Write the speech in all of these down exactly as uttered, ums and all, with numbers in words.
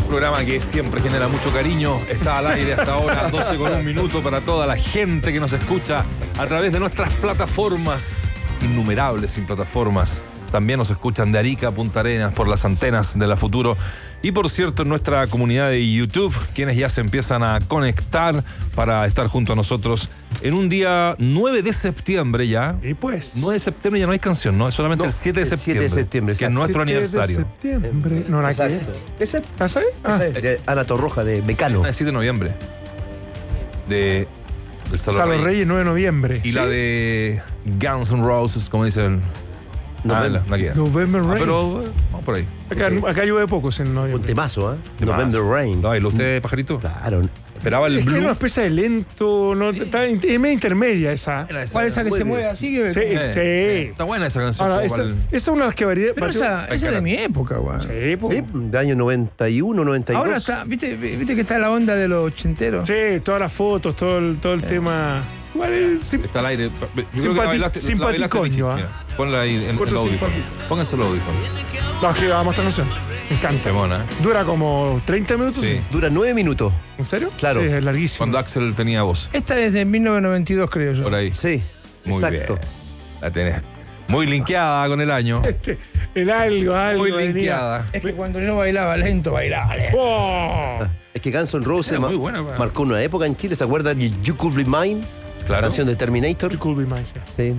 Programa que siempre genera mucho cariño. Está al aire hasta ahora, doce con un minuto para toda la gente que nos escucha a través de nuestras plataformas, innumerables sin plataformas. También nos escuchan de Arica a Punta Arenas por las antenas de la Futuro. Y por cierto, en nuestra comunidad de YouTube, quienes ya se empiezan a conectar para estar junto a nosotros en un día nueve de septiembre ya. Y pues. nueve de septiembre ya no hay canción, ¿no? Es solamente No, el siete de el septiembre. siete de septiembre, que es nuestro siete aniversario. de septiembre. No, la que. Exacto. ¿Ese? ¿Pasa ahí? Ah, De Ana Torroja, de Mecano. La de siete de noviembre. De. Del Salón Salo Reyes. Reyes, nueve de noviembre. Y ¿Sí? la de Guns N' Roses, como dicen. Ah, la, la que- November Ah, Rain. pero eh, vamos por ahí. Acá, Sí. acá llueve pocos en Un noviembre. temazo, ¿eh? De más. November Rain. ¿Lo bailó usted, pajarito? Claro. Esperaba el Es que blue. era una especie de lento, no, está en- es media intermedia esa. Era esa. ¿Cuál es esa que Muy se bien. mueve así? Que... Sí, Eh, sí. Está buena esa canción. Ahora, como esa, para el- esa es una de las que varía. Pero esa, esa es de mi época, güey. Sí, po. Sí, de año noventa y uno, noventa y dos. Ahora está, ¿viste, viste que está la onda de los ochenteros. Sí, todas las fotos, todo el, todo el tema. Igual es sim- Está al aire. Yo creo que Simpati- la bailaste, la bailaste, simpaticoño, Michi. ¿ah? Mira, ponla ahí en, en Encuentro el audífono. simpático. Pónganse el audífono. No, es que vamos a esta canción. Me encanta. Temona, ¿eh? Dura como treinta minutos. Sí. Dura nueve minutos. ¿En serio? Claro. Sí, es larguísimo. Cuando Axel tenía voz. Esta es de mil novecientos noventa y dos, creo yo. Por ahí. Sí, Muy exacto. bien. La tenés muy linkeada con el año. El algo, algo. Muy venía. linkeada. Es que cuando yo bailaba lento, bailaba lento. ¡Oh! Es que Guns N' Roses Era ma- muy buena, pa. marcó una época en Chile, ¿se acuerdan de You Could Be Mine? Claro. Canción de Terminator. Cool Be Mine, sí. Sí.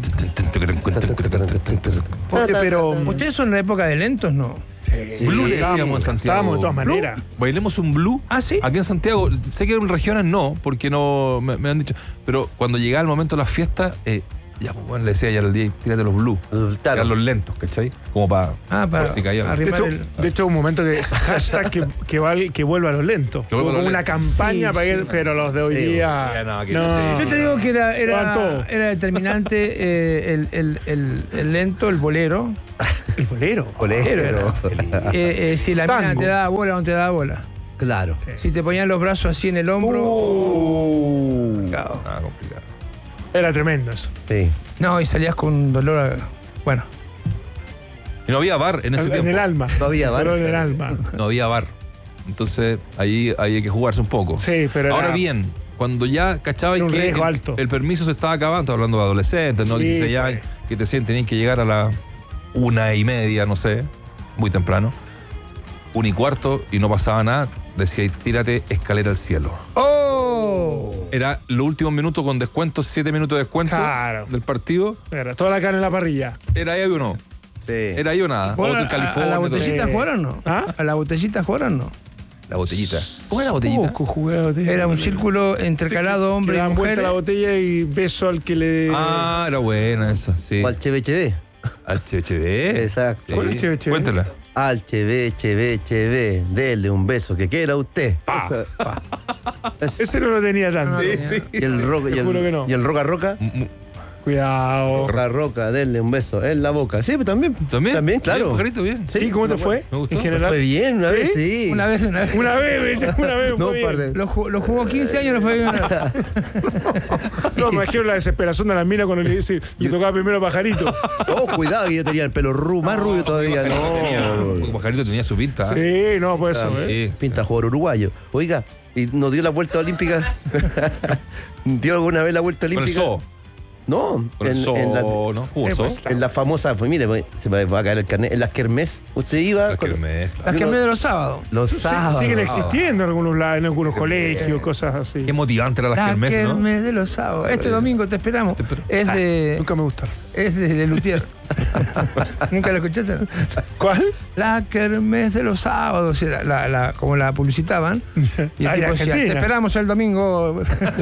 Oye, pero. ¿Ustedes son en la época de lentos, no? Blue le Estábamos- decíamos en Santiago. estábamos de todas maneras. Blue. Bailemos un blue. ¿Ah, sí? Aquí en Santiago. Sé que en regiones no, porque no me, me han dicho. Pero cuando llegaba el momento de las fiestas, eh, ya, pues bueno, le decía ya al día, tírate los blue. Claro. Eran los lentos, ¿cachai? Como para. Ah, para por si caía. De arrimar hecho, el... de hecho, un momento que hashtag que, que, va- que vuelva a los lentos. Que vuelva a Como los una lentos. campaña Sí, para que, sí. pero los de hoy Sí, día. ya no, que no sé. Yo te digo que era, Van todo. era, era determinante eh, el, el, el, el lento, el bolero. El bolero. Bolero. Eh, eh, si la mina Tango. te daba bola o no te daba bola. Claro. Si te ponían los brazos así en el hombro. Uh. complicado. Ah, complicado. Era tremendo eso. Sí. No, y salías con un dolor. a- Bueno, Y no había bar en ese En, tiempo. el alma. No había bar. Dolor en el alma. No había bar. Entonces ahí, ahí hay que jugarse un poco. Sí, pero Ahora era- bien, cuando ya cachabas Era un que riesgo el, alto. el permiso se estaba acabando, hablando de adolescentes, ¿no? Sí, dieciséis pues. años, que te decían tenían que llegar a la una y media, no sé, muy temprano, una y cuarto y no pasaba nada, decía, tírate escalera al cielo. ¡oh! Era los últimos minutos con descuento, siete minutos de descuento Claro. del partido. Era toda la carne en la parrilla. ¿Era ahí o no? Sí. ¿Era ahí o nada? ¿Bueno, Otro a, en a California. la todo. botellita Sí. jugaron no? ¿Ah? ¿A la botellita jugaron no? La botellita. ¿Cómo era la botellita? Poco jugado. Era un círculo intercalado hombre que y daban vuelta mujer. la botella y beso al que le. Ah, era buena esa, sí. O al Cheve Cheve. Al H H B. Exacto. Sí. ¿Cuál es Cheve Cheve? Cuéntala. Al Cheve Cheve Cheve. Dele un beso que quiera usted. Eso, pa. Es- Ese no lo tenía tanto. No, Sí, no, sí. y el roca, y Te juro que el, no. y el roca roca. M- Cuidado. Roca roca, denle un beso en la boca. Sí, pero también. ¿También? También, claro. Bien, pajarito, bien. Sí. ¿Y cómo te fue? Me gustó. En general. Fue bien, una ¿Sí? vez, sí. Una vez, una vez. Una vez, me dice, una vez. No, fue un par bien. de. Lo, ju- lo jugó quince años, no fue bien. una vez. No, me imagino la desesperación de la mina cuando le dice, le tocaba primero a Pajarito. Oh, cuidado, que yo tenía el pelo ru- más rubio todavía. Porque No. Pajarito tenía su pinta. Sí, no, por eso, ¿eh? Sí, Pinta jugador uruguayo. Oiga, ¿y nos dio la vuelta olímpica? ¿Dio alguna vez la vuelta Con el olímpica? zoo. No, Con el en, zoo, en la, ¿no? Jugó Sí, zoo. pues, en la famosa, pues mire, pues, se me va a caer el carnet. En las kermés, usted iba. Las con- kermés, claro. Las que me de los sábados. Los Sí, sábados. siguen existiendo en algunos lados, en algunos colegios, cosas así. Qué motivante era las La kermés, ¿no? kermés de los sábados. Este domingo te esperamos. Es de. Nunca me gustaron. Es de Lelutier. ¿Nunca lo escuchaste? ¿Cuál? La kermés de los sábados, era la, la, como la publicitaban. Y el Ay, tipo decía, te Argentina. esperamos el domingo.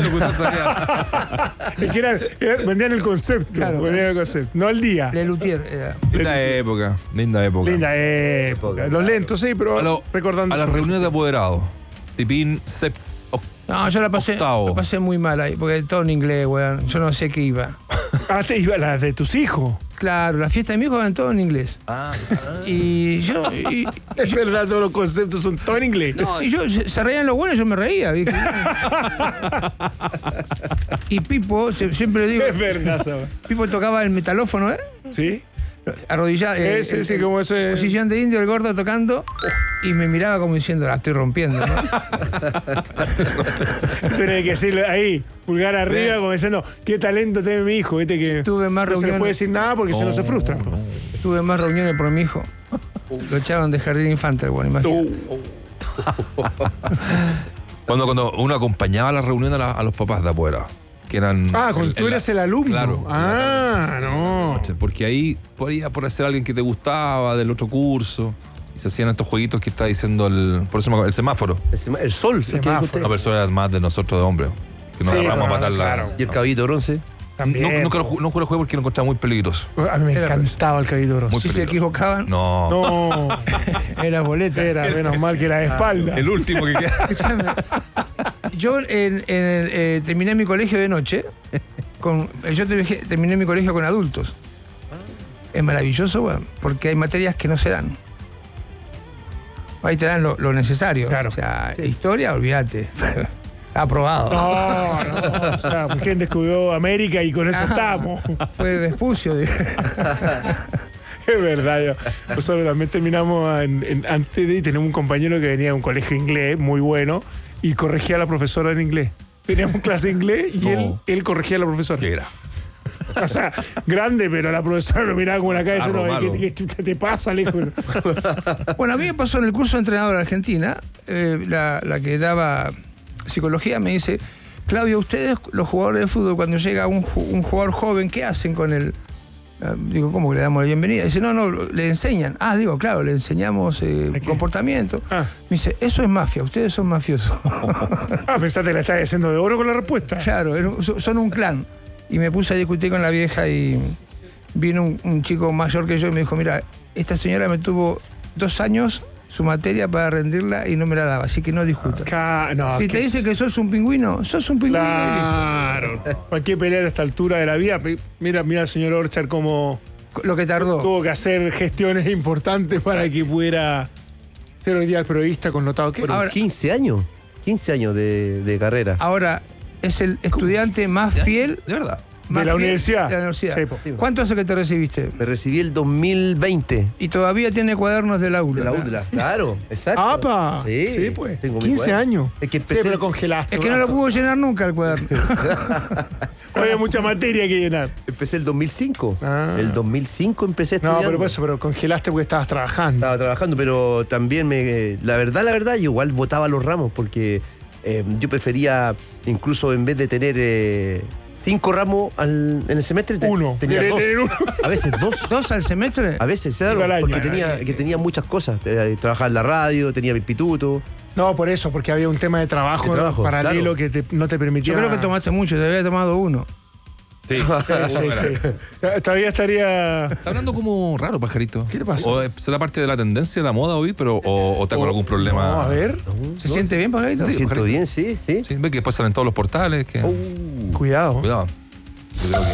Es que era, era- vendían el concepto. Claro. Vendían el concepto. No el día. Lelutier era. Linda época, linda época. Linda época. Los lentos, sí, pero A, lo- recordando. a las eso. reuniones de apoderados. Tipín, sep, oc- No, yo la pasé, Octavo. la pasé muy mal ahí, porque todo en inglés, weón. Yo no sé qué iba. Ah, te iba las de tus hijos. Claro, la fiesta de mi hijo eran todo en inglés. Ah, Y yo. Y, Es verdad, todos los conceptos son todo en inglés. no, y yo se, se reían los buenos, yo me reía, ¿viste? Y Pipo, se- siempre le digo. Es verdad, ¿sabes? Pipo tocaba el metalófono, ¿eh? ¿Sí? Arrodillado. eh, Sí, sí, el- sí, el- como ese- Posición de indio, el gordo tocando. Y me miraba como diciendo, la estoy rompiendo, ¿no? Tenés que decirle ahí, pulgar arriba, Bien. como diciendo, qué talento tiene mi hijo, viste que Tuve más no se le reuniones. puede decir nada porque si no se frustra. Tuve más reuniones por mi hijo. Lo echaban de jardín infante, bueno, imagínate. Cuando, cuando uno acompañaba a la reunión a, la- a los papás de afuera, que eran... Ah, cuando en- tú en eras la- el alumno. Claro. Ah, no. Porque ahí podía por ser alguien que te gustaba del otro curso y se hacían estos jueguitos que está diciendo el, por eso me acuerdo, el semáforo. El, sema- el sol. ¿qué dijo usted? Una persona era más de nosotros de hombres. Que nos Sí, agarramos a claro, matar la. claro. Y el caballito bronce. También. No, nunca lo, ju- nunca lo jugué porque lo encontraba muy peligroso. A mí me Era encantaba el caballito grosso. Muy Si se peligroso. equivocaban, No. No, era boleta. era menos mal que era de espalda. El último que queda. Escuchame, Yo en, en el, eh, terminé mi colegio de noche. Con, yo te- terminé mi colegio con adultos. Es maravilloso, bueno, porque hay materias que no se dan. Ahí te dan lo, lo necesario. Claro. O sea, historia, olvídate. Aprobado. No, no. O sea, ¿quién descubrió América y con eso estamos? Fue Vespucio. digo. Es verdad. Yo. Nosotros también terminamos en- en- antes de y tenemos un compañero que venía de un colegio inglés muy bueno y corregía a la profesora en inglés. Teníamos clase de inglés y No. él, él corregía a la profesora. ¿Qué era? O sea, grande, pero la profesora lo miraba como la cara y Malo, decía, no, malo. ¿qué, qué chuta te pasa, lejos? Bueno, a mí me pasó en el curso de entrenador de Argentina, eh, la, la que daba psicología me dice, Claudio, ustedes, los jugadores de fútbol, cuando llega un, ju- un jugador joven, ¿qué hacen con él? Ah, digo, ¿cómo que le damos la bienvenida? Dice, no, no, le enseñan. Ah, digo, claro, le enseñamos eh, ¿A qué? comportamiento. Ah. Me dice, eso es mafia, ustedes son mafiosos. Ah, pensaste que la estás haciendo de oro con la respuesta. Claro, era- so- son un clan. Y me puse a discutir con la vieja y vino un, un chico mayor que yo y me dijo, mira, esta señora me tuvo dos años su materia para rendirla y no me la daba, así que no discuta. Ca- no, si te dice que sos un pingüino, sos un pingüino. y listo. Claro. ¿Para qué pelear a esta altura de la vida? Mira, mira al señor Orchard cómo Lo que tardó. tuvo que hacer gestiones importantes para que pudiera ser hoy día el periodista connotado que Fueron Ahora- quince años. quince años de, de carrera. Ahora, es el estudiante más fiel. De verdad. más la fiel universidad. De la universidad. Sí, po. ¿Cuánto hace que te recibiste? Me recibí el dos mil veinte. Y todavía tiene cuadernos del aula. De la UDLA. Claro, exacto. ¡Apa! Sí, Sí, pues. tengo mi quince cuaderno. años. Es que Sí, empecé. pero congelaste. Es que no lo pudo llenar nunca el cuaderno. No había mucha materia que llenar. Empecé el dos mil cinco. Ah. El dos mil cinco empecé a No, estudiar. pero por eso, pero congelaste porque estabas trabajando. Estaba trabajando, pero también me. La verdad, la verdad, yo igual votaba los ramos porque eh, yo prefería, incluso en vez de tener eh, cinco ramos al- en el semestre, te- Uno. tenía Quería dos. tener uno. A veces dos. ¿Dos al semestre? A veces, claro, Digo al año. porque tenía, que tenía muchas cosas. Eh, Trabajaba en la radio, tenía mi instituto. No, por eso, porque había un tema de trabajo, De trabajo, paralelo claro. que te- no te permitía. Yo creo que tomaste mucho, te había tomado uno. Sí. Sí, sí, sí. Todavía estaría. Está hablando como raro, pajarito. ¿Qué le pasa? ¿O será parte de la tendencia de la moda hoy, pero o, o está con algún problema? No, a ver. ¿Se siente bien, Pajarito? Me siento bien, sí, sí. Sí, ve que después salen todos los portales. Que... Uh, Cuidado. Cuidado. Yo creo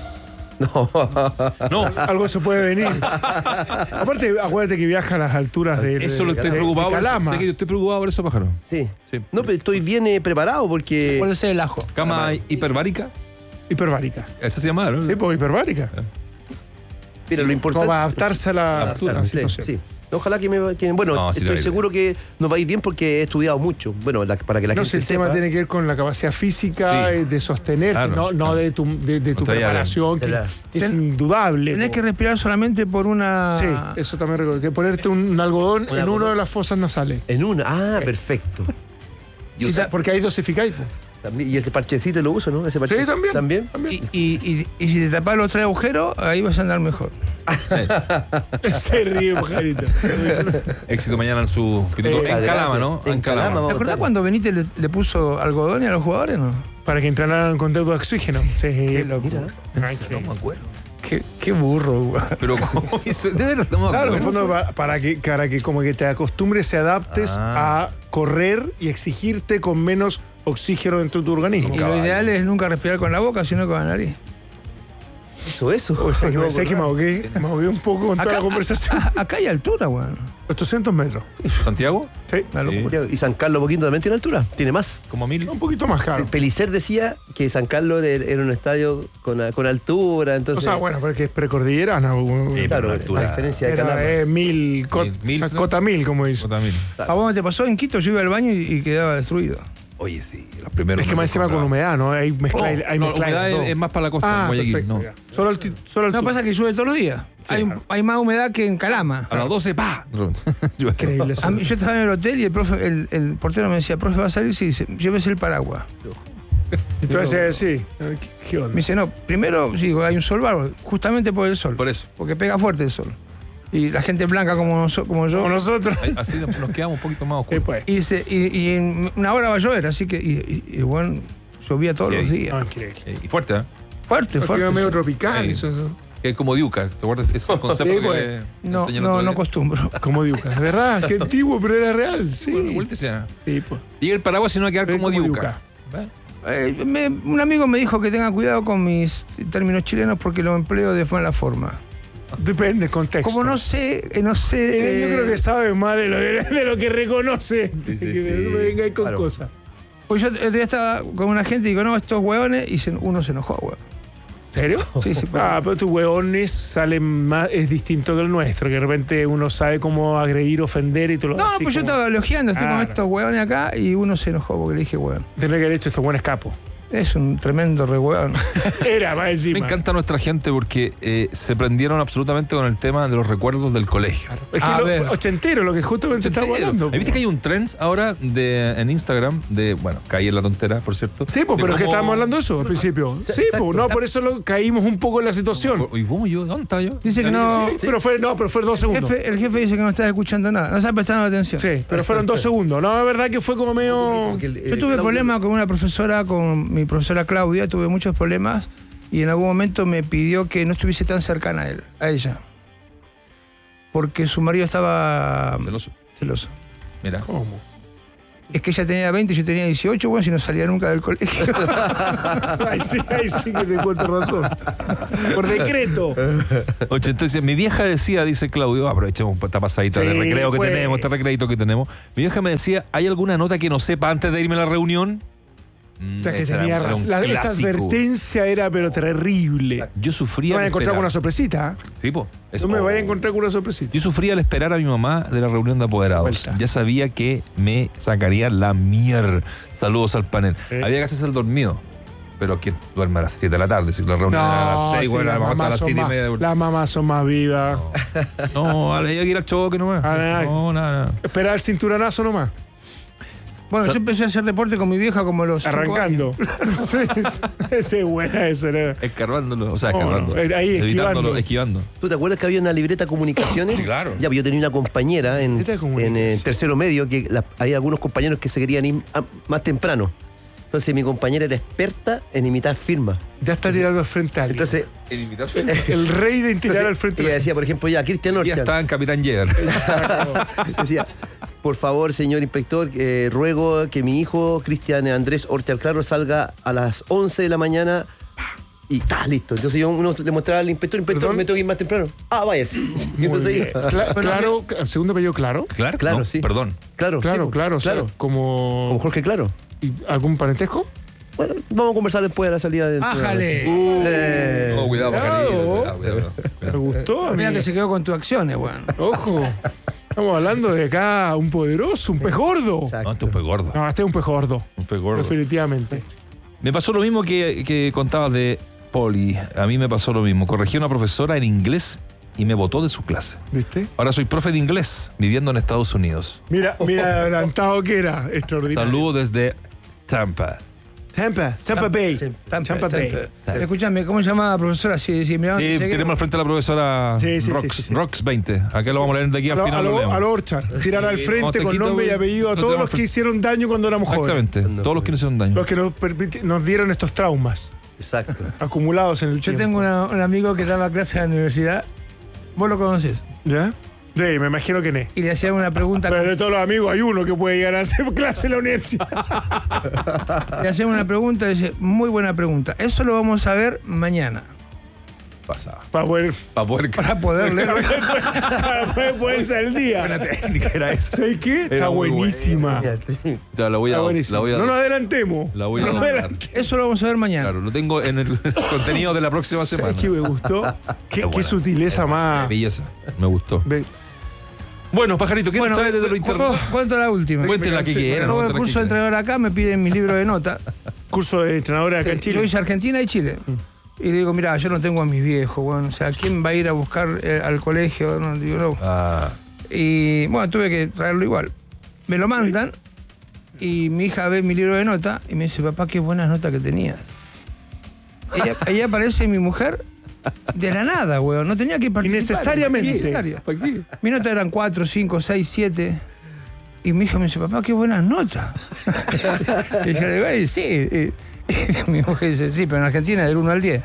que. No. Algo se puede venir. Aparte, acuérdate que viaja a las alturas de. Eso lo de- estoy de- preocupado de por eso. Calama. Sé que yo estoy preocupado por eso, pájaro. sí. Sí. No, pero estoy bien eh, preparado porque. Acuérdese del ajo. Cama hiperbárica. Hiperbárica. Eso se llama, ¿no? Sí, pues hiperbárica. Mira, lo Como importante. para adaptarse a la, Adaptarse, a la Sí, situación. sí. Ojalá que me. que- bueno, No, sí le va a estoy ir seguro que nos va a ir bien porque he estudiado mucho. Bueno, la- para que la No sé, gente el tema sepa. tiene que ver con la capacidad física Sí. eh, de sostenerte, Claro, no, no claro. de tu, de, de tu No te vaya a- preparación, que de la- es Ten- indudable. Tenés po. que respirar solamente por una. Sí, eso también recuerdo. Que ponerte un, un algodón Un en algodón. una de las fosas nasales. En una. Ah, perfecto. Y, Sí, usa- porque ahí dosificáis. po. también- y ese parchecito lo uso, ¿no? Ese parchecito. también. También. También. Y, y, y, y si te tapas los tres agujeros, ahí vas a andar mejor. Sí. Se ríe, pajarito. Éxito mañana en su instituto. Eh, en Calama, gracias. ¿no? En Calama, ¿Te vamos. acordás Claro. cuando Benítez le, le puso algodón a los jugadores, no? Para que entrenaran con deuda de oxígeno. Sí, qué loco. No me acuerdo. Qué, qué burro, güey. Pero ¿cómo hizo? De verdad, no me Claro, en el acuerdo. fondo pa- para que, para que como que te acostumbres y adaptes Ah. a correr y exigirte con menos oxígeno dentro de tu organismo. Y lo ideal es nunca respirar con la boca, sino con la nariz. hizo eso? O sea, que No me me sé que me ahogué, me ahogué un poco con toda la conversación. a- acá hay altura, weón. ochocientos metros. ¿Santiago? Sí. Una locura. Y San Carlos poquito también tiene altura, tiene más. Como mil. Un poquito más caro. Sí, Pellicer decía que San Carlos de- era un estadio con, con altura, O entonces... sea, bueno, porque es precordillerana. Sí, claro, la altura. la diferencia de Era Calama. eh, mil, cot- Mil, mil, a cota mil, como dice. Cota mil. ¿A vos no te pasó en Quito? Yo iba al baño y, y quedaba destruido. Oye, sí, los primeros. Es que más meses encima con bravo. humedad, ¿no? Hay mezcla, Oh, hay no, mezcla de humedad todo. es, es más para la costa, Ah, en Guayaquil, perfecto, no. ya. Solo el, ti- solo el No tu- pasa que llueve todos los días. hay, un- hay más humedad que en Calama. A las doce, ¡pa! Increíble eso. A mí- yo estaba en el hotel y el, profe, el, el portero me decía, profe, ¿va a salir? Sí, dice, llévese el paraguas. Entonces, sí. ¿Qué, qué onda? Me dice, no, primero, sí, hay un sol bárbaro, justamente por el sol. Por eso. Porque pega fuerte el sol. Y la gente blanca como, noso- como yo. Como nosotros. Ahí- Así nos quedamos un poquito más Sí, oscuros. pues. Y, dice, y, y en una hora va a llover, así que. Y, y, y bueno, llovía todos Sí, los ahí. días. No, increíble. Eh, Y fuerte, ¿eh? Fuerte, Porque fuerte. iba medio sí. tropical. Sí. Eso, eso. Que es como Diuca, ¿te acuerdas? Ese concepto Sí, que pues. le No, enseñaron no, otro no día. acostumbro. Como Diuca. Es verdad, qué antiguo, pero era real. Sí. Bueno, vuelta sea. Sí, pues. Y el paraguas si no va a quedar Es como como Diuca. Eh, me- un amigo me dijo que tenga cuidado con mis términos chilenos porque los empleo de mala forma. Depende del contexto. Como no sé, eh, no sé. Eh, Yo eh, creo que sabe más de lo, de lo que reconoce. Sí, sí, que sí. no me venga ahí con Claro. cosas. Pues yo el día estaba con una gente y digo, no, estos hueones, y se- uno se enojó, hueón. ¿En serio? Sí, sí, pues. Ah, pero tus hueones salen más, es distinto que el nuestro, que de repente uno sabe cómo agredir, ofender y tú lo No, así pues yo como- estaba elogiando, estoy con Claro. estos hueones acá y uno se enojó porque le dije, hueón. Tendría que haber hecho estos buenos capos. Es un tremendo re hueón. Era, más encima. Me encanta nuestra gente porque eh, se prendieron absolutamente con el tema de los recuerdos del colegio. Es que A lo, ver. ochentero, lo que justamente estamos hablando. ¿Viste que hay un trend ahora de, en Instagram de, bueno, caí en la tontera, por cierto? Sí, pues, de pero es que cómo- estábamos hablando de eso al principio. Sí, Exacto. pues, no, por eso lo, caímos un poco en la situación. ¿Y cómo yo? ¿Dónde estaba yo? Dice que no. Sí, pero fue, no, pero fue dos El segundos. jefe, el jefe dice que no está escuchando nada, no está prestando atención. Sí, pero fueron dos segundos. No, la verdad que fue como medio. Porque el- Yo el tuve Claudio- problemas con una profesora, con mi profesora Claudia, tuve muchos problemas y en algún momento me pidió que no estuviese tan cercana a él, a ella. Porque su marido estaba Celoso. celoso. Mira. ¿Cómo? Es que ella tenía veinte, yo tenía dieciocho, bueno, si no salía nunca del colegio. Ahí sí, ahí sí que te encuentro razón. Por decreto. ochenta y seis. Mi vieja decía, dice Claudio, aprovechemos esta pasadita de Sí, recreo que pues. tenemos, este recreito que tenemos. Mi vieja me decía, ¿hay alguna nota que no sepa antes de irme a la reunión? Mm, O sea, que esa era- tenía era un razón. La- esa clásico. advertencia era, pero terrible. Yo sufría. No me voy a al encontrar con una esperar. sorpresita. ¿eh? Sí, po. Es- No me oh. vaya a encontrar con una sorpresita. Yo sufría al esperar a mi mamá de la reunión de apoderados. Vuelta. Ya sabía que me sacaría la mier. Saludos al panel. Sí. Había que hacerse el dormido. Pero que duerme a las siete de la tarde. Si la reunión era a las seis, sí, bueno, las vamos hasta mamás las son siete y más- media. las mamás son más vivas. No, había que ir al choque nomás. Ah, nada. No, nada, nada. Esperar el cinturonazo nomás. Bueno, Sa- yo empecé a hacer deporte con mi vieja como a los cinco Arrancando. sí, sí, ese es buena, eso era. Escarbándolo, o sea, Oh, escarbando. no, ahí, Evitándolo, esquivando. esquivando. ¿Tú te acuerdas que había una libreta de comunicaciones? Sí, claro. Ya, pues yo tenía una compañera en, Libreta de en comunicación. el tercero medio que la- hay algunos compañeros que se querían ir a- más temprano. Entonces mi compañera era experta en imitar firmas. Ya está tirando al frente a alguien. Entonces, El invitar. el rey de tirar entonces al frente. ella decía, por ejemplo, ya, Cristian Ya Orchard. estaba en Capitán Jäger. Decía, por favor, señor inspector, eh, ruego que mi hijo, Cristian Andrés Orchard Claro, salga a las once de la mañana y está listo. Entonces yo uno le mostraba al inspector, inspector, ¿Perdón? me tengo que ir más temprano. Ah, váyase. Y Muy entonces bien. iba. Cla- claro, el segundo apellido, claro. Claro, Claro, no, sí. Perdón. Claro, Claro, sí, claro, claro. claro. Como, Como Jorge Claro. ¿y ¿algún parentesco? Bueno, vamos a conversar después de la salida del ¡Ájale! Eh, Oh, cuidado, pajarito. cuidado. Cuidado, cuidado, Me cuidado. gustó. Mira amigo. que se quedó con tus acciones, weón. Ojo. Estamos hablando de acá un poderoso, un pez gordo. Exacto. No, este es un pez gordo. No, este es un pez gordo. Un pez gordo. Definitivamente. Me pasó lo mismo que, que contabas de Poli. A mí me pasó lo mismo. Corregí a una profesora en inglés y me botó de su clase. ¿Viste? Ahora soy profe de inglés, viviendo en Estados Unidos. Mira, mira adelantado que era. Extraordinario. Saludos desde Tampa. Tampa, Tampa Bay. Sí, Tampa, Bay. Escúchame, ¿cómo se llama la profesora? Sí, sí, mirá, Sí, llegué- tenemos al frente a la profesora Sí, sí, Rox, sí, sí, sí. Rox veinte. Acá lo vamos a leer de aquí A al lo, final. a lo lo, leemos. a lo Orchard. Tirar al Sí, frente no, te con quito, nombre y güey. apellido a No todos tenemos los que fre- hicieron daño cuando éramos jóvenes. Exactamente. No, Todos los que nos hicieron daño. Los que nos, permiti- nos dieron estos traumas Exacto. acumulados en el Yo tiempo. tengo una- un amigo que daba clase en la universidad. Vos lo conocés. ¿Ya? Sí, me imagino que no. Y le hacían una pregunta. Pero de todos los amigos hay uno que puede llegar a hacer clase en la universidad. Le hacían una pregunta y dice, muy buena pregunta. Eso lo vamos a ver mañana. pasaba. Para poder, Para poder. Para poder leer. para poder ponerse al día. Buena técnica era eso. ¿Sabes qué? Está Era muy buenísima. Ya, la voy a, Está la buenísima. voy a, No nos adelantemos. la voy a No nos adoptar. adelantemos. Eso lo vamos a ver mañana. Claro, lo tengo en el contenido de la próxima semana. ¿Sabes qué me gustó? Qué, buena. qué sutileza más. Belleza, me gustó. Ve- Bueno, Pajarito, ¿qué Bueno, nos traes desde lo cu- interno? cu- cuento la última. Cuenten la que quieran. Luego del cuenten la que curso de quieran. entrenador acá me piden mi libro de nota. Curso de entrenadores acá en Yo Chile. hice Argentina y Chile. Y le digo, mira, yo no tengo a mis viejos, bueno, o sea, ¿quién va a ir a buscar eh, al colegio? No, digo, no. Ah, Y bueno, tuve que traerlo igual. Me lo mandan y mi hija ve mi libro de nota y me dice, papá, qué buenas notas que tenías. Ella, ella aparece mi mujer de la nada, weón. No tenía que participar. Innecesariamente. Innecesario. ¿Para qué? Mi nota eran cuatro, cinco, seis, siete. Y mi hija me dice, papá, qué buenas notas. Y yo le digo, "Ay, sí. Y, y mi mujer dice, sí, pero en Argentina del uno al diez.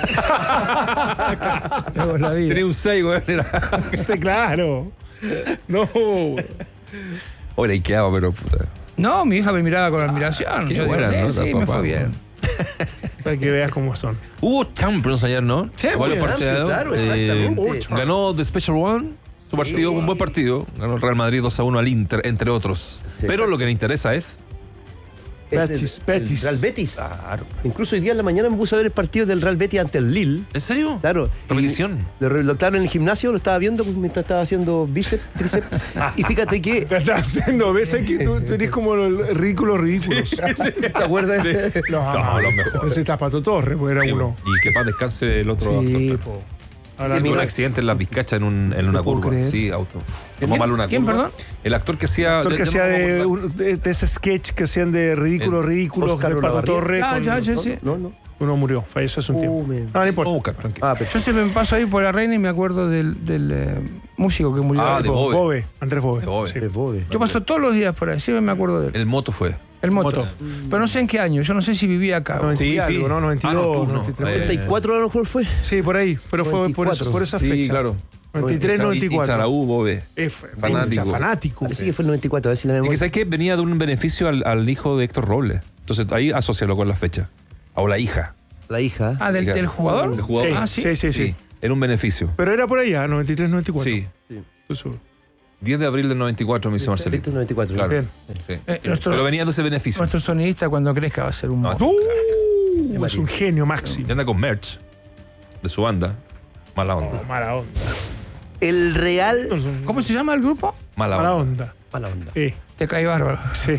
Luego la vida. tenía un seis, güey. Era... Sí, claro. No. Ahora, ¿y qué hago? Pero puta. No, mi hija me miraba con admiración. qué Yo digo, buenas sí, notas, sí, me papá. fue bien. Para que veas cómo son. Hubo Champions ayer, ¿no? Sí, Igual muy el partido, claro, eh, exactamente. ganó The Special One, su partido, un buen partido. Ganó el Real Madrid dos a uno al Inter, entre otros. Sí. Pero lo que le interesa es. Es Betis, el- el Betis. Real Betis. Claro. Incluso hoy día en la mañana me puse a ver el partido del Real Betis ante el Lille. ¿En serio? Claro. Repetición. Y Lo, lo claro en el gimnasio, lo estaba viendo mientras estaba haciendo bíceps, tríceps. Y fíjate que. Te estás haciendo, ¿ves? Que tú, tú eres como los ridículos ridículos. ¿Te acuerdas? de- No, los mejores. Ese está Pato Torres, pues era Sí, uno. y que paz descanse el otro Sí, actor. po. Ahora Tuvo un mira- accidente en la Vizcacha en, un, en una No puedo curva. creer. Sí, auto. Tomó mal una ¿Quién, curva. perdón? El actor que hacía. actor ya- que ya hacía no me de, acuerdo. un- de, de ese sketch que hacían de ridículos, El ridículos Oscar de Pato Olavarría. Torres. Ah, con- ya, ya, sí. No, no. Uno murió, falleció hace un Uh, tiempo. me- No, no Vamos a importa. buscar, tranquilo. Ah, pero Yo siempre me paso ahí por la reina y me acuerdo del, del eh, músico que murió. Ah, de Bobe. Bobe, Andrés Bobe. De Bobe. Sí. es Bobe. Yo paso todos los días por ahí, siempre me acuerdo de él. El moto fue. El moto. Moto. Pero no sé en qué año, yo no sé si vivía acá. noventa Sí, y sí. algo, ¿no? noventa y Ah, no, dos, tú no. noventa y tres. Eh, noventa y cuatro a lo mejor fue. Sí, por ahí, pero fue por, eso, por esa sí, fecha. claro. noventa y tres, noventa y Y cuatro. Charaú, Bobe. Es Fanático. fanático. fanático. Parece que fue el noventa y cuatro, a ver si la Es que memoria. sabes que venía de un beneficio al, al hijo de Héctor Robles. Entonces ahí asocialo con la fecha. O la hija. La hija. Ah, ¿del, del jugador? Del jugador. Ah, sí. Sí, sí, sí. Sí, era un beneficio. Pero era por allá, noventa y tres, noventa y cuatro. Sí. Eso. diez de abril del noventa y cuatro me hizo Marcelito. noventa y cuatro. Claro. Bien. Sí. Eh, nuestro- Pero venía de ese beneficio. Nuestro sonidista cuando crezca va a ser un No, monstruo. Uh, es un genio máximo. Y anda con merch de su banda. Mala onda. Mala onda. El Real. ¿Cómo se llama el grupo? Mala Mala onda. onda. Mala onda. Eh, Te cae bárbaro. sí.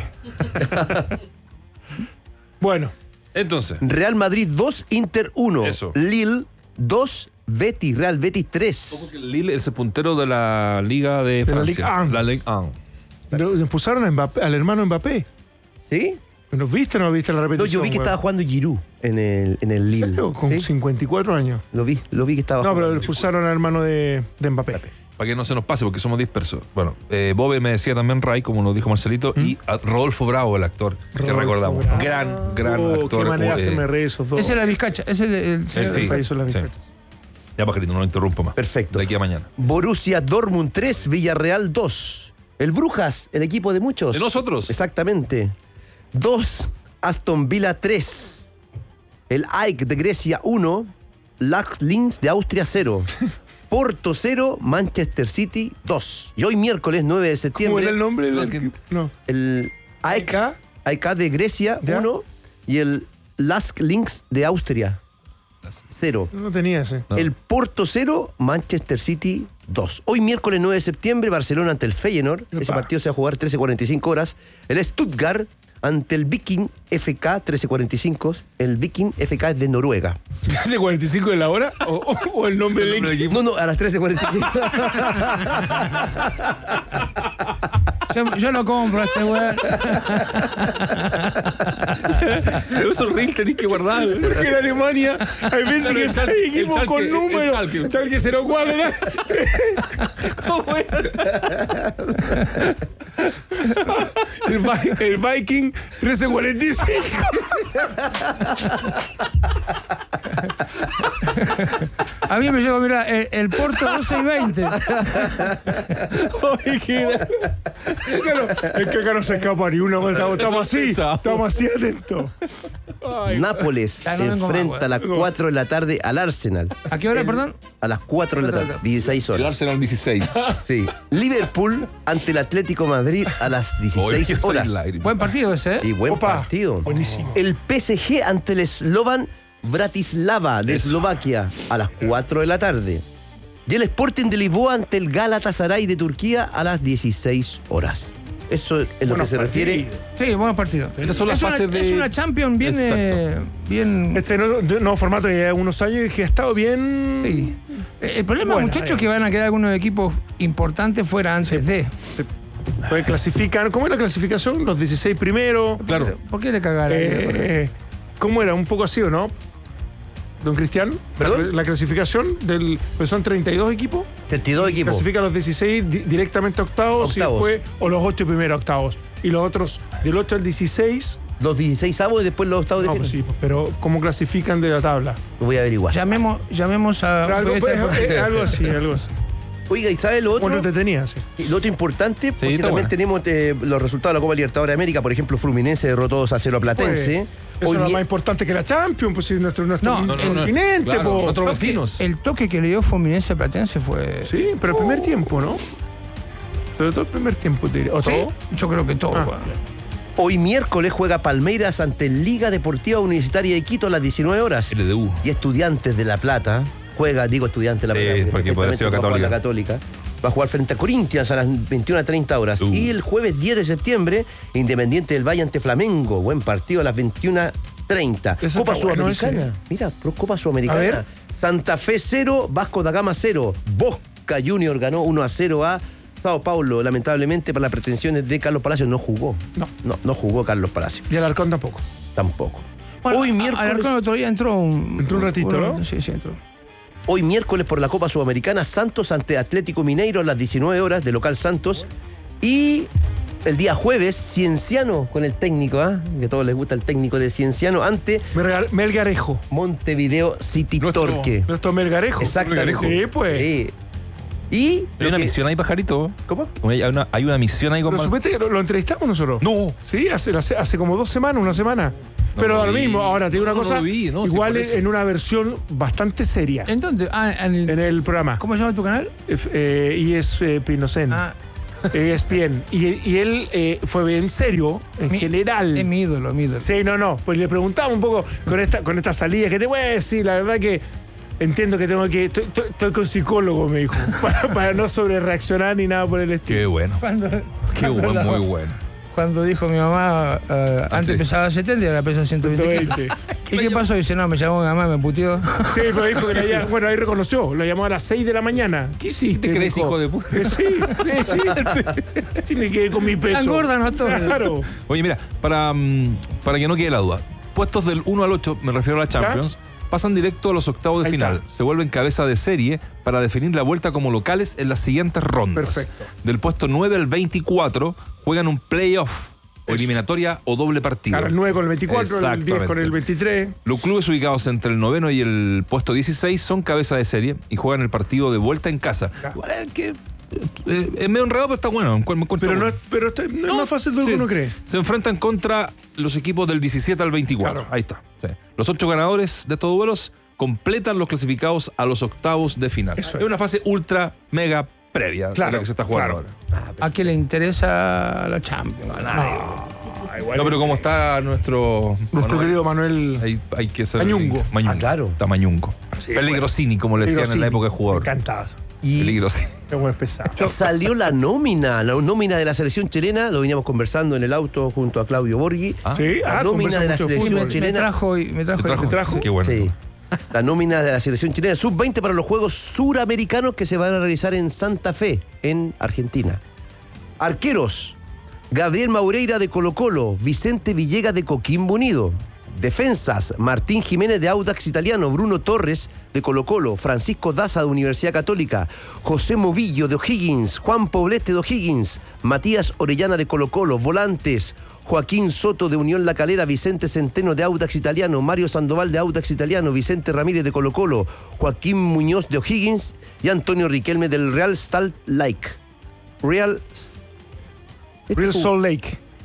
Bueno, Entonces, Real Madrid dos, Inter uno. Eso. Lille dos, Betis. Real Betis tres. Lille es el puntero de la Liga de la Francia. Ligue uno. La Ligue uno. lo- le pusieron a Mbappé- al hermano Mbappé. ¿Sí? ¿Lo viste o no viste la No, repetición? yo vi que güey? estaba jugando Giroud en el, en el ¿En Lille. serio? Con ¿Sí? cincuenta y cuatro años. Lo vi, lo vi que estaba No, pero jugando. le pusieron al hermano de, de Mbappé. Para que no se nos pase, porque somos dispersos. Bueno, eh, Bobe me decía también Ray, como nos dijo Marcelito, y a Rodolfo Bravo, el actor, que Rodolfo recordamos. Bravo. Gran, gran Oh, actor. qué manera eh, se me reí esos dos. Ese era Vizcacha. Ese es el Él señor- sí. Falleció en las sí. Vizcachas. Ya, Pajarito, no lo interrumpo más. Perfecto. De aquí a mañana. Borussia Dortmund tres, Villarreal dos. El Brujas, el equipo de muchos. De nosotros. Exactamente. dos, Aston Villa tres. El AEK de Grecia uno. Lax Linz de Austria cero. Porto cero, Manchester City dos. Y hoy miércoles nueve de ¿Cómo septiembre. era el nombre del El que- equipo? No. El AEK, ¿AEK? AEK de Grecia ¿Ya? uno. Y el Lask Linz de Austria cero. No tenía ese. No. El Porto cero, Manchester City dos. Hoy miércoles nueve de septiembre, Barcelona ante el Feyenoord. Ese Epa. partido se va a jugar trece cuarenta y cinco horas. El Stuttgart ante el Viking F K trece cuarenta y cinco. El Viking F K es de Noruega. ¿Hace cuarenta y cinco de la hora? ¿O, o- o el nombre del equipo? No, no, a las trece cuarenta y cinco. Yo, yo lo compro a este weón. Esos reel tenéis que guardar. Porque en Alemania hay veces Claro, que el sale Schalke, equipo el Schalke, con el números. Schalke. Schalke cero cuatro. ¿Cómo era? El, Vi- el Viking trece cuarenta y cinco. A mí me llegó, mira, el, el Porto doce y veinte. Oye, qué- Claro, es que acá no se escapa ni una. Estamos, estamos así. Pensado. Estamos así atentos. Ay, Nápoles Ya no vengo más, enfrenta a las weón. cuatro de la tarde al Arsenal. ¿A qué hora, El- perdón? A las cuatro de la tarde, dieciséis El horas. Arsenal dieciséis. Sí. Liverpool ante el Atlético Madrid a las dieciséis Hoy horas. soy lágrima. Buen partido ese, ¿eh? Y buen Opa, partido. buenísimo. El P S G ante el Slovan Bratislava de Eso. Eslovaquia a las cuatro de la tarde. Y el Sporting de Lisboa ante el Galatasaray de Turquía a las dieciséis horas. Eso es lo Buenos que se refiere. partidos. Sí, buenos partidos. Estas son las es, una, fases de- es una Champions bien... eh, bien Este nuevo, nuevo formato de unos años que ha estado bien. sí. El problema, Bueno, muchachos, eh. es que van a quedar algunos equipos importantes fuera antes de. Pues clasifican. ¿Cómo es la clasificación? Los dieciséis primeros. Claro. ¿Por qué le cagaron? Eh, ¿Cómo era? Un poco así, ¿o no? Don Cristian. ¿Perdón? La, la clasificación del. Pues son treinta y dos equipos. treinta y dos equipos. Clasifican los dieciséis di- directamente a octavos, Octavos. y después, o los ocho primeros octavos. Y los otros, del ocho al dieciséis. Los dieciséis avos y después los octavos de No, final. pues sí, pues, pero ¿cómo clasifican de la tabla? Lo voy a averiguar. Llamemos, llamemos a. Pero algo, pues, eh, algo así, algo así. Oiga, ¿y sabe lo otro? Bueno, te tenía, sí. Y Lo otro importante, porque está también buena. tenemos eh, los resultados de la Copa Libertadores de América. Por ejemplo, Fluminense derrotó dos a cero a Platense. Pues, eso Hoy es mi- más importante que la Champions, pues si nuestro, nuestro No, no, no, no. continente, Claro, po. nuestros Toque- vecinos. El toque que le dio Fluminense a Platense fue. Sí, pero el primer tiempo, ¿no? Sobre todo el primer tiempo, te diría. ¿O Sí, todo? yo creo que todo. Ah. bueno. Hoy miércoles juega Palmeiras ante Liga Deportiva Universitaria de Quito a las diecinueve horas. L D U. Y Estudiantes de La Plata juega, digo Estudiantes de La Sí, Plata. porque puede haber sido perfectamente va a jugar Católica. la Católica. Va a jugar frente a Corinthians a las veintiuna treinta horas. Uh. Y el jueves diez de septiembre, Independiente del Valle ante Flamengo. Buen partido a las veintiuna treinta. Ese Copa está bueno Sudamericana. ese. Mira, pro- Copa Sudamericana. A ver. Santa Fe cero, Vasco da Gama cero. Boca Junior ganó uno a cero a Sao Paulo. Lamentablemente, para las pretensiones de Carlos Palacios, no jugó. No. No, no jugó Carlos Palacios. Y el Arcón tampoco. Tampoco. Bueno, Hoy a- miércoles. Alarcón el otro día entró un. Entró un ratito, ¿no? Sí, sí, entró. Hoy miércoles por la Copa Sudamericana, Santos ante Atlético Mineiro a las diecinueve horas, de local Santos. Y el día jueves, Cienciano con el técnico, ¿ah? Que a todos les gusta el técnico de Cienciano, ante Melgar- Melgarejo. Montevideo City Nuestro- Torque. Nuestro Melgarejo. Exactamente. Sí, pues. Sí. Y. Hay lo una que- misión ahí, pajarito. ¿Cómo? Hay una, hay una misión ahí con ¿Lo Mal- supiste que lo, lo entrevistamos nosotros? No. Sí, hace, hace, hace como dos semanas, una semana. Pero lo a lo vi. mismo, ahora te digo No, una no, no cosa. lo vi, no, sí, igual por es eso. en una versión bastante seria ¿En dónde? Ah, en el- en el programa. ¿Cómo se llama tu canal? F- eh, y es eh, Pinocen. Ah, E S P N. Y, y él eh, fue en serio, en Mi- general. es mi ídolo, mi ídolo. Sí, no, no. Pues le preguntamos un poco con esta, con esta salida que te voy a decir, la verdad que entiendo que tengo que. Estoy, estoy- estoy con psicólogo, me dijo. Para, para no sobre reaccionar ni nada por el estilo. Qué bueno. Cuando, Qué cuando bueno, la- muy bueno. Cuando dijo mi mamá, eh, antes sí. pesaba setenta y ahora pesa ciento veinte. ciento veinte. ¿Y qué pasó? Dice, no, me llamó mi mamá, me puteó. Sí, pero dijo que la llam- bueno, ahí reconoció, lo llamó a las seis de la mañana. ¿Qué hiciste? ¿Qué te crees, dijo? hijo de puta? Eh, Sí, sí, sí. Tiene que ver con mi peso. Engórdanos todos. Claro. Oye, mira, para, mm, para que no quede la duda, puestos del uno al ocho, me refiero a la Champions, pasan directo a los octavos de Ahí final. está. Se vuelven cabeza de serie para definir la vuelta como locales en las siguientes rondas. Perfecto. Del puesto nueve al veinticuatro juegan un playoff o Eso. eliminatoria o doble partido. Claro, el nueve con el veinticuatro, el diez con el veintitrés. Los clubes ubicados entre el noveno y el puesto dieciséis son cabeza de serie y juegan el partido de vuelta en casa. Ya. Igual es que eh, es medio enredado, pero está bueno. encu- me encuentro Pero no es, bueno. pero está- no es más fácil de lo Sí. que uno cree. Se enfrentan contra los equipos del diecisiete al veinticuatro. Claro. Ahí está. Sí. Los ocho ganadores de estos duelos completan los clasificados a los octavos de final. Eso es. es. una fase ultra mega previa de Claro, la que se está jugando claro. ahora. ¿A quién le interesa la Champions? A nadie. Ah, igual No, pero como está nuestro. nuestro Manuel, querido Manuel. Hay, hay que ser. Mañungo. Mañungo. Ah, claro. Está Mañungo. Sí, Peligrosini, como le decían en la época de jugador. Me encantaba eso. Y Peligrosini. Es buen pesado. salió la nómina, la nómina de la selección chilena. Lo veníamos conversando en el auto junto a Claudio Borghi. Ah. Sí, La ah, nómina conversa de la mucho de Sí, selección me, fútbol. me chilena. trajo, y- me trajo, ¿Te trajo? el- Sí, qué bueno. Sí. La nómina de la selección chilena sub veinte para los Juegos Suramericanos que se van a realizar en Santa Fe, en Argentina. Arqueros: Gabriel Maureira de Colo Colo, Vicente Villegas de Coquimbo Unido. Defensas: Martín Jiménez de Audax Italiano, Bruno Torres de Colo Colo, Francisco Daza de Universidad Católica, José Movillo de O'Higgins, Juan Poblete de O'Higgins, Matías Orellana de Colo Colo. Volantes: Joaquín Soto de Unión La Calera, Vicente Centeno de Audax Italiano, Mario Sandoval de Audax Italiano, Vicente Ramírez de Colo Colo, Joaquín Muñoz de O'Higgins y Antonio Riquelme del Real Salt Lake. Real... Este Real jug- Salt Lake.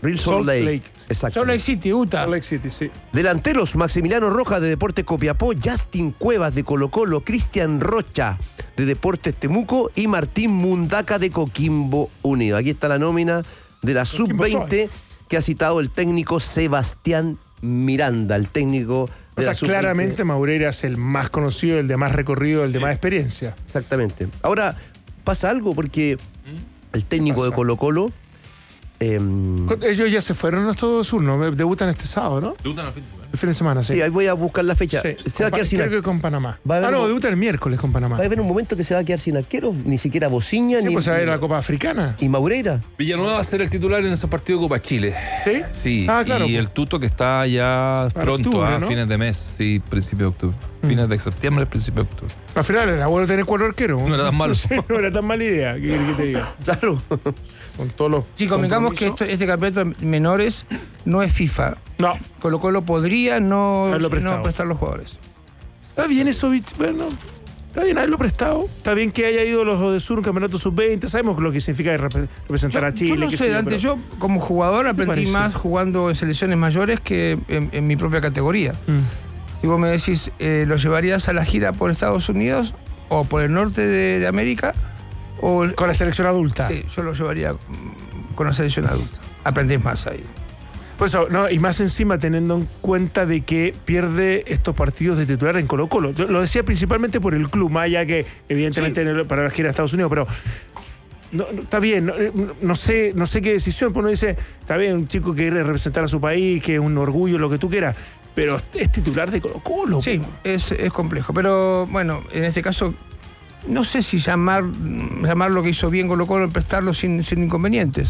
Real Salt, Salt Lake. Lake. Exacto. Salt Lake City, Utah. Salt Lake City, sí. Delanteros, Maximiliano Rojas de Deportes Copiapó, Justin Cuevas de Colo Colo, Cristian Rocha de Deportes Temuco y Martín Mundaca de Coquimbo Unido. Aquí está la nómina de la sub veinte que ha citado el técnico Sebastián Miranda, el técnico de O sea, la sub veinte. claramente Maureira es el más conocido, el de más recorrido, el de más experiencia. Exactamente. Ahora, pasa algo porque el técnico pasa? de Colo Colo... Eh, Ellos ya se fueron a todo sur, ¿no? Debutan este sábado, ¿no? Debutan al fin de semana. El fin de semana, sí. sí, ahí voy a buscar la fecha. Sí. Se va a Con quedar Pa- sin Creo arquero. que con Panamá. Va a haber Ah, no, un- debuta el miércoles con Panamá. Va a haber un momento que se va a quedar sin arquero, ni siquiera Bociña, Sí, ni, pues se va a ir a la Copa Africana. y Maureira. Villanueva va a ser el titular en ese partido de Copa Chile. ¿Sí? Sí, Ah, claro. y el Tuto que está ya Para pronto, octubre, a ¿no? fines de mes, sí, principio de octubre. Fines de septiembre, principio de octubre. Al final era bueno tener cuatro arqueros. No era tan malo. Sí, no era tan mala idea. ¿Qué querés que te diga? Claro. Con todos los. Sí, convengamos que compromisos. esto- este campeonato de menores no es FIFA. No. Colo Colo podría no, Haberlo no prestado. prestar los jugadores. Está bien eso, Vich. Bueno, está bien haberlo prestado. Está bien que haya ido los de Sur, un campeonato sub veinte. Sabemos lo que significa repre- representar Yo, a Chile. yo no qué sé, sé yo, Dante, pero- yo como jugador aprendí parece? más jugando en selecciones mayores que en, en mi propia categoría. Mm. Y vos me decís, eh, ¿lo llevarías a la gira por Estados Unidos o por el norte de, de América? O, Con la selección adulta. sí, yo lo llevaría mm, con la selección adulta. Aprendés más ahí. Por eso, no, y más encima teniendo en cuenta de que pierde estos partidos de titular en Colo Colo. Yo lo decía principalmente por el club, más allá que evidentemente Sí. en el- para la gira de Estados Unidos, pero no, no, está bien, no, no sé, no sé qué decisión, pues uno dice, está bien, un chico que quiere representar a su país, que es un orgullo, lo que tú quieras, pero es titular de Colo Colo. Sí, es, es complejo. Pero bueno, en este caso, no sé si llamar, llamar lo que hizo bien Colo Colo, prestarlo sin, sin inconvenientes.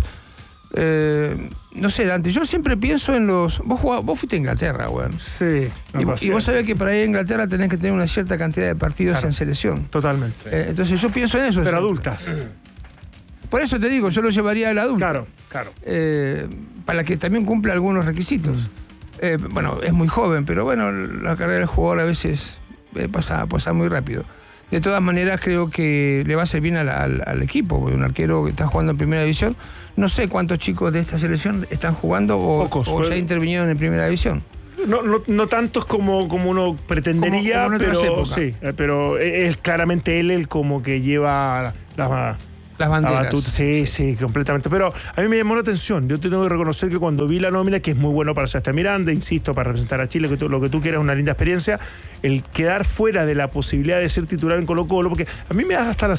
Eh, no sé, Dante, yo siempre pienso en los... Vos, jugabas- vos fuiste a Inglaterra, weón. Sí, no Y, pasa. y vos sabés que para ir a Inglaterra tenés que tener una cierta cantidad de partidos Claro. en selección. Totalmente. Eh, entonces yo pienso en eso. Pero siempre. adultas. Por eso te digo, yo lo llevaría al adulto. Claro, claro. Eh, para que también cumpla algunos requisitos. Eh, bueno, es muy joven, pero bueno, la carrera del jugador a veces eh, pasa, pasa muy rápido. De todas maneras, creo que le va a hacer bien al, al- al equipo, porque un arquero que está jugando en primera división. No sé cuántos chicos de esta selección están jugando o, Pocos, o pues. ya intervinieron en primera división. No, no, no tantos como, como uno pretendería, Como- como en otras pero épocas. sí, eh, pero es claramente él el como que lleva las Las banderas. batuta. Sí, sí, completamente. Pero a mí me llamó la atención. Yo tengo que reconocer que cuando vi la nómina, que es muy bueno para Sebastián Miranda, insisto, para representar a Chile, que tú- lo que tú quieras es una linda experiencia, el quedar fuera de la posibilidad de ser titular en Colo Colo, porque a mí me da hasta la